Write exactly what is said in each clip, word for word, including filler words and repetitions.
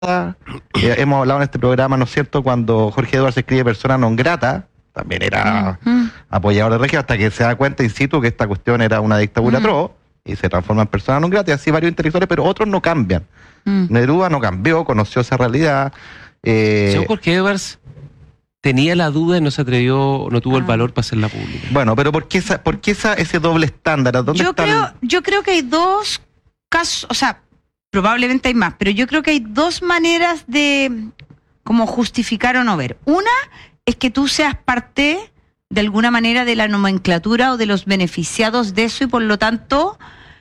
Eh, hemos hablado en este programa, ¿no es cierto?, cuando Jorge Edwards escribe Persona non grata, también era mm. apoyador de régimen, hasta que se da cuenta in situ que esta cuestión era una dictadura mm. atroz, y se transforma en Persona non grata, y así varios intelectuales, pero otros no cambian. Mm. Neruda no cambió, conoció esa realidad. Eh, Señor Jorge Edwards tenía la duda y no se atrevió, no tuvo ah. el valor para hacerla pública. Bueno, pero ¿por qué, esa, por qué esa, ese doble estándar? ¿Dónde yo, está creo, el... yo creo que hay dos casos, o sea, probablemente hay más, pero yo creo que hay dos maneras de como justificar o no ver. Una es que tú seas parte, de alguna manera, de la nomenclatura o de los beneficiados de eso y por lo tanto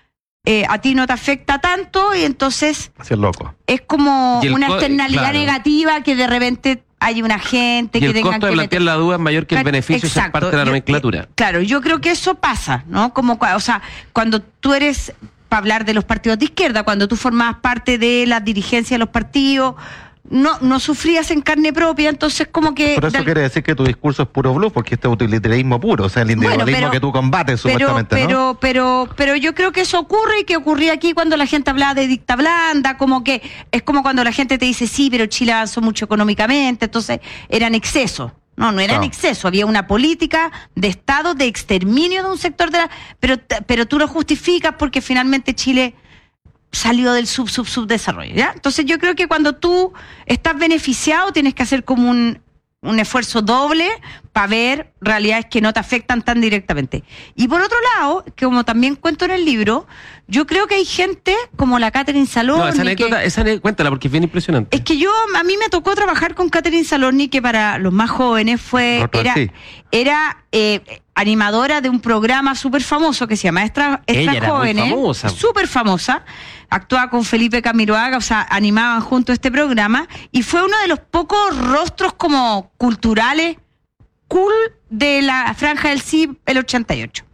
eh, a ti no te afecta tanto y entonces Así es loco. Es como una co- externalidad claro. negativa que de repente hay una gente y que el tenga costo que de plantear la duda es mayor que el beneficio de ser parte de la nomenclatura. Yo, claro, yo creo que eso pasa, ¿no? Como, o sea, cuando tú eres... para hablar de los partidos de izquierda, cuando tú formabas parte de la dirigencia de los partidos, no, no sufrías en carne propia, entonces como que... Por eso de... quiere decir que tu discurso es puro bluff, porque este es utilitarismo puro, o sea, el individualismo bueno, pero, que tú combates, pero, supuestamente, pero, ¿no? Pero, pero, pero yo creo que eso ocurre y que ocurría aquí cuando la gente hablaba de dicta blanda, como que es como cuando la gente te dice, sí, pero Chile avanzó mucho económicamente, entonces eran excesos. No, no era en no. exceso, había una política de Estado de exterminio de un sector de la... Pero, pero tú lo justificas porque finalmente Chile salió del sub, sub, subdesarrollo, ¿ya? Entonces yo creo que cuando tú estás beneficiado tienes que hacer como un, un esfuerzo doble para ver realidades que no te afectan tan directamente. Y por otro lado, que como también cuento en el libro, yo creo que hay gente como la Catherine Salorni... No, esa anécdota, que, esa anécdota, cuéntala porque es bien impresionante. Es que yo, a mí me tocó trabajar con Catherine Salorni, que para los más jóvenes fue... Otro era sí. era eh, animadora de un programa súper famoso que se llama Extra, Extra Ella era Jóvenes. muy famosa. Súper famosa. Actuaba con Felipe Camiroaga, o sea, animaban junto este programa. Y fue uno de los pocos rostros como culturales cool de la franja del sí el ochenta y ocho.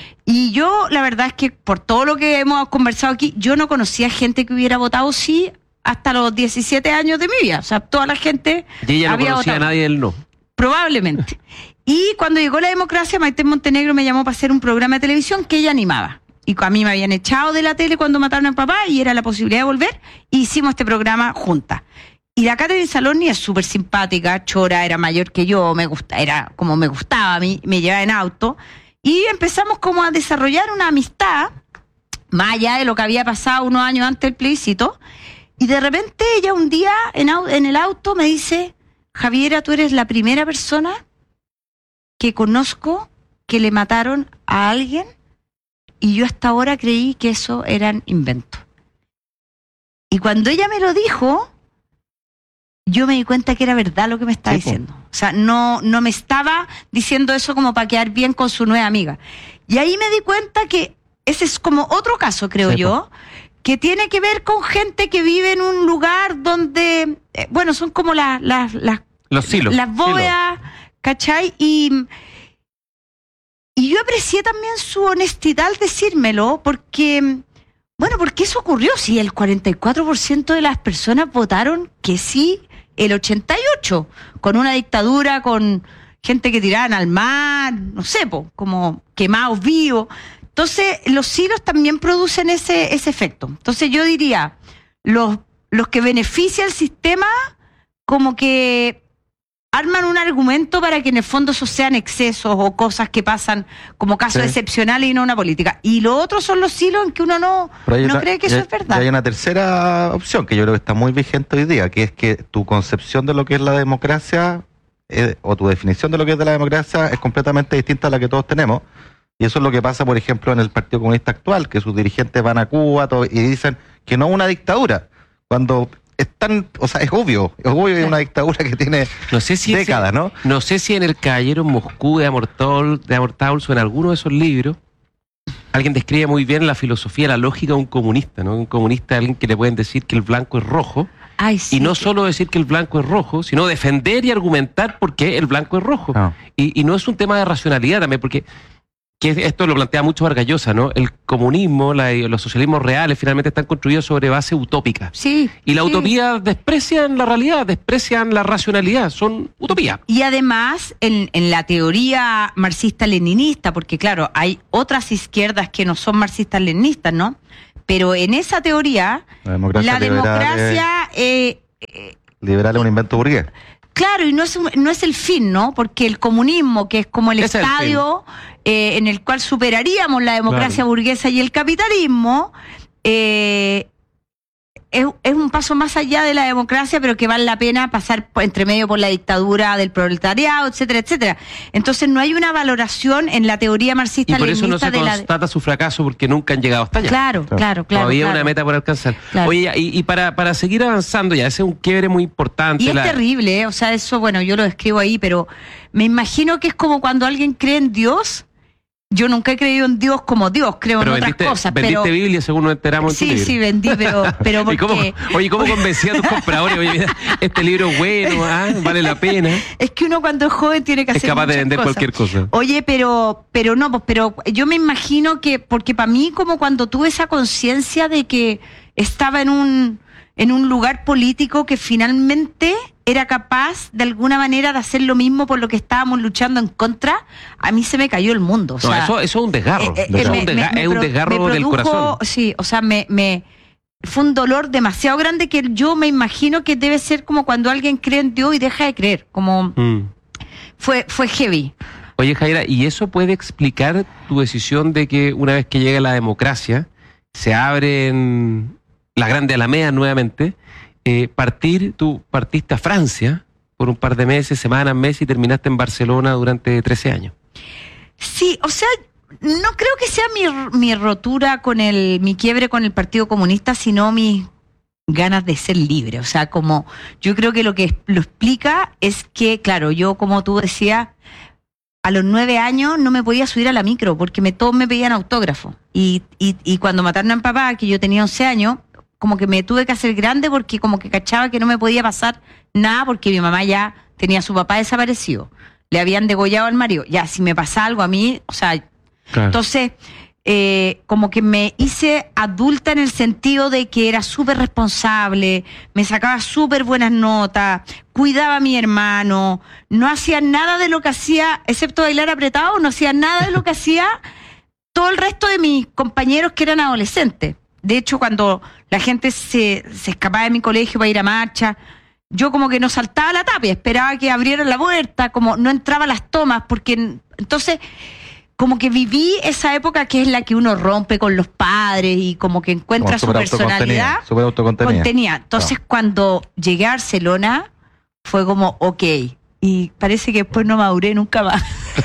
Y yo, la verdad es que por todo lo que hemos conversado aquí, yo no conocía gente que hubiera votado sí hasta los diecisiete años de mi vida. O sea, toda la gente y ella no había conocía votado. a nadie del no. Probablemente. Y cuando llegó la democracia, Maite Montenegro me llamó para hacer un programa de televisión que ella animaba. Y a mí me habían echado de la tele cuando mataron a mi papá y era la posibilidad de volver. Y hicimos este programa juntas. Y la Catherine Salorni es súper simpática, chora, era mayor que yo, me gusta, era como me gustaba a mí, me llevaba en auto. Y empezamos como a desarrollar una amistad, más allá de lo que había pasado unos años antes del plebiscito. Y de repente ella un día en, en el auto me dice, Javiera, tú eres la primera persona que conozco que le mataron a alguien y yo hasta ahora creí que eso eran inventos. Y cuando ella me lo dijo, yo me di cuenta que era verdad lo que me estaba sí, diciendo. O sea, no, no me estaba diciendo eso como para quedar bien con su nueva amiga. Y ahí me di cuenta que ese es como otro caso, creo sí, yo, que tiene que ver con gente que vive en un lugar donde, eh, bueno, son como las... las, las Los silos. Las bóvedas, silos. ¿Cachai? Y... Y yo aprecié también su honestidad al decírmelo, porque, bueno, porque eso ocurrió. Si el cuarenta y cuatro por ciento de las personas votaron que sí, el ochenta y ocho por ciento, con una dictadura, con gente que tiraban al mar, no sé, po, como quemados vivos. Entonces, los silos también producen ese, ese efecto. Entonces, yo diría, los, los que benefician el sistema, como que arman un argumento para que en el fondo esos sean excesos o cosas que pasan como casos sí. excepcionales y no una política. Y lo otro son los hilos en que uno no, no una, cree que eso hay, es verdad. Y hay una tercera opción que yo creo que está muy vigente hoy día, que es que tu concepción de lo que es la democracia eh, o tu definición de lo que es de la democracia es completamente distinta a la que todos tenemos. Y eso es lo que pasa, por ejemplo, en el Partido Comunista actual, que sus dirigentes van a Cuba todo, y dicen que no es una dictadura, cuando... Es tan, o sea, es obvio, es obvio que es una dictadura que tiene no sé si décadas, ese, ¿no? No sé si en El Caballero en Moscú de Amortaul, de Amortaul o en alguno de esos libros, alguien describe muy bien la filosofía, la lógica de un comunista, ¿no? Un comunista es alguien que le pueden decir que el blanco es rojo, Ay, sí, y no que... solo decir que el blanco es rojo, sino defender y argumentar por qué el blanco es rojo. No. Y, y no es un tema de racionalidad también, porque... que esto lo plantea mucho Vargas Llosa, ¿no? El comunismo, la, los socialismos reales finalmente están construidos sobre base utópica. Sí. Y la sí. utopía desprecian la realidad, desprecian la racionalidad, son utopía. Y además, en, en la teoría marxista-leninista, porque claro, hay otras izquierdas que no son marxistas-leninistas, ¿no? Pero en esa teoría, la democracia, la democracia eh, eh, Liberal es un invento burgués. Claro, y no es, un- no es el fin, ¿no? Porque el comunismo, que es como el Ese es el estadio eh, en el cual superaríamos la democracia Claro. burguesa y el capitalismo, eh, es, es un paso más allá de la democracia, pero que vale la pena pasar por- entre medio por la dictadura del proletariado, etcétera, etcétera. Entonces no hay una valoración en la teoría Y por eso no marxista-leninista se de la... constata su fracaso porque nunca han llegado hasta allá. Claro, claro, claro. Todavía claro. una meta por alcanzar. Claro. Oye, y, y para, para seguir avanzando ya, ese es un quiebre muy importante. Y es la- terrible, ¿eh? O sea, eso, bueno, yo lo escribo ahí, pero me imagino que es como cuando alguien cree en Dios. Yo nunca he creído en Dios como Dios, creo Pero en otras vendiste, cosas, vendiste pero... Biblia según nos enteramos en tu Sí, libro. sí, vendí, pero, pero ¿Y cómo, porque... oye, ¿cómo convencía a tus compradores? Oye, mira, este libro es bueno, ah, vale la pena. Es que uno cuando es joven tiene que Es hacer capaz de muchas vender cosas. cualquier cosa. Oye, pero, pero no, pues, pero yo me imagino que, porque para mí como cuando tuve esa conciencia de que estaba en un, en un lugar político que finalmente era capaz de alguna manera de hacer lo mismo por lo que estábamos luchando en contra, a mí se me cayó el mundo. O No, sea, eso, eso es un desgarro. eh, eh, Eso es me- un, me- desga- me es un pro- desgarro me del produjo- corazón. Sí, o sea, me, me fue un dolor demasiado grande que yo me imagino que debe ser como cuando alguien cree en Dios y deja de creer, como Mm. fue, fue heavy. Oye, Jaira, ¿y eso puede explicar tu decisión de que una vez que llega la democracia, se abren las grandes alamedas nuevamente, eh, partir, tú partiste a Francia por un par de meses, semanas, meses, y terminaste en Barcelona durante trece años? Sí, o sea, no creo que sea mi, mi rotura con el, mi quiebre con el Partido Comunista, sino mis ganas de ser libre. O sea, como yo creo que lo que lo explica es que, claro, yo como tú decías, a los nueve años no me podía subir a la micro porque me, todos me pedían autógrafo. Y, y, y cuando mataron a mi papá, que yo tenía once años, como que me tuve que hacer grande porque como que cachaba que no me podía pasar nada porque mi mamá ya tenía a su papá desaparecido. Le habían degollado al marido. Ya, si me pasa algo a mí, o sea, Claro. entonces, eh, como que me hice adulta en el sentido de que era súper responsable, me sacaba súper buenas notas, cuidaba a mi hermano, no hacía nada de lo que hacía, excepto bailar apretado, no hacía nada de lo que hacía todo el resto de mis compañeros que eran adolescentes. De hecho, cuando la gente se, se escapaba de mi colegio para ir a marcha, yo como que no saltaba la tapia, esperaba que abrieran la puerta, como no entraba a las tomas, porque entonces como que viví esa época que es la que uno rompe con los padres y como que encuentra Como su súper personalidad autocontenida, súper autocontenida. contenida. Entonces cuando llegué a Barcelona fue como, ok, y parece que después no maduré nunca más.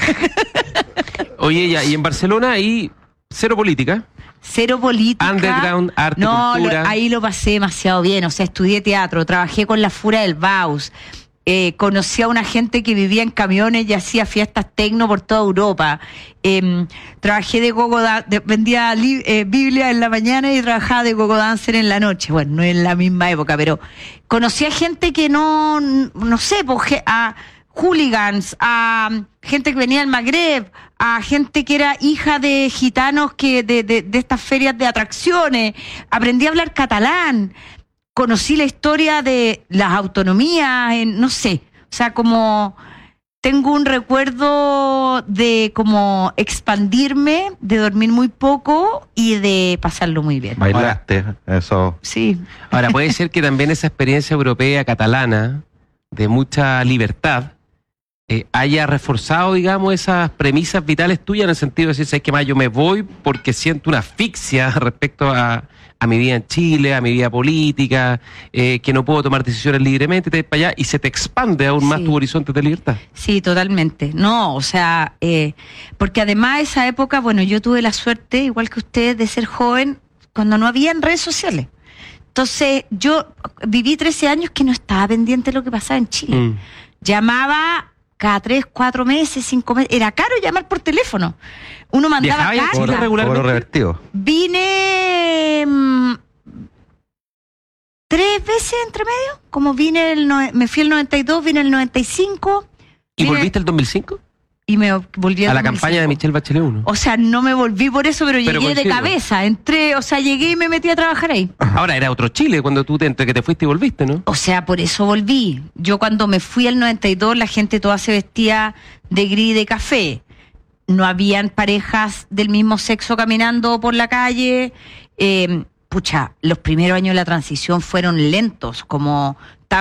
Oye, ya, y en Barcelona ahí cero política, Cero política. underground, arte, No, lo- cultura. ahí lo pasé demasiado bien. O sea, estudié teatro, trabajé con la Fura del Baus, eh, conocí a una gente que vivía en camiones y hacía fiestas tecno por toda Europa. Eh, trabajé de gogo, da- de- vendía li- eh, Biblia en la mañana y trabajaba de gogo dancer en la noche. Bueno, no en la misma época, pero conocí a gente que no, no sé, pues, ge- a hooligans, a gente que venía del Magreb, a gente que era hija de gitanos que de, de, de estas ferias de atracciones. Aprendí a hablar catalán, conocí la historia de las autonomías, en, no sé, o sea, como tengo un recuerdo de como expandirme, de dormir muy poco y de pasarlo muy bien. Bailaste, eso. Sí, Ahora, puede ser que también esa experiencia europea catalana de mucha libertad eh, haya reforzado, digamos, esas premisas vitales tuyas en el sentido de decir, ¿sabes qué más? Yo me voy porque siento una asfixia respecto a, a mi vida en Chile, a mi vida política, eh, que no puedo tomar decisiones libremente, te vas para allá y se te expande aún más Sí. tu horizonte de libertad. sí, totalmente. No, o sea, eh, porque además esa época, bueno, yo tuve la suerte, igual que ustedes, de ser joven cuando no habían redes sociales. Entonces, yo viví trece años que no estaba pendiente de lo que pasaba en Chile. Mm. Llamaba cada tres, cuatro meses, cinco meses. Era caro llamar por teléfono. Uno mandaba ¿Viajaba a Chile cartas. regularmente? Cobro revertido. Vine mm, tres veces entre medio. Como vine, el no- me fui el noventa y dos, vine el noventa y cinco. ¿Y vine- volviste el dos mil cinco? Y me volví A al la dos mil campaña de cinco. Michelle Bachelet uno. O sea, no me volví por eso, pero, Pero llegué de coincido. cabeza. Entré, o sea, llegué y me metí a trabajar ahí. Ahora era otro Chile cuando tú te, entre que te fuiste y volviste, ¿no? O sea, por eso volví. Yo cuando me fui al noventa y dos, la gente toda se vestía de gris y de café. No habían parejas del mismo sexo caminando por la calle. Eh, pucha, los primeros años de la transición fueron lentos, como